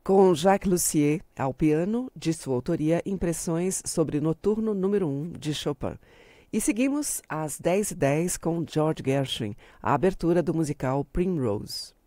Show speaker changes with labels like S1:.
S1: com Jacques Lussier ao piano, de sua autoria, Impressões sobre Noturno número 1 de Chopin. E seguimos às 10h10 com George Gershwin, a abertura do musical Primrose.